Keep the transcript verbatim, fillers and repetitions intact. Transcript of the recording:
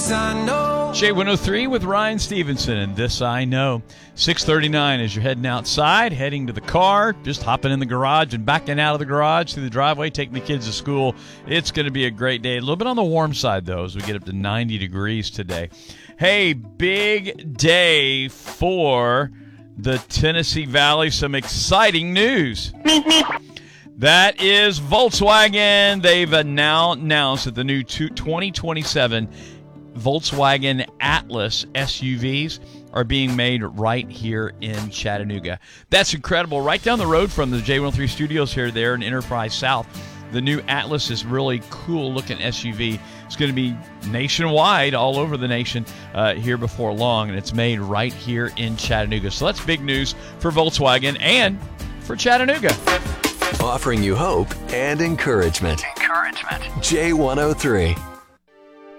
This I know. J one oh three with Ryan Stevenson, and This I Know. six thirty-nine as you're heading outside, heading to the car, just hopping in the garage and backing out of the garage through the driveway, taking the kids to school. It's going to be a great day. A little bit on the warm side, though, as we get up to ninety degrees today. Hey, big day for the Tennessee Valley. Some exciting news. That is Volkswagen. They've now announced that the new twenty twenty-seven Volkswagen Atlas S U Vs are being made right here in Chattanooga. That's incredible. Right down the road from the J one oh three studios here, there in Enterprise South. The new Atlas is really cool-looking S U V. It's going to be nationwide, all over the nation uh, here before long, and it's made right here in Chattanooga. So that's big news for Volkswagen and for Chattanooga. Offering you hope and encouragement. Encouragement. J one oh three.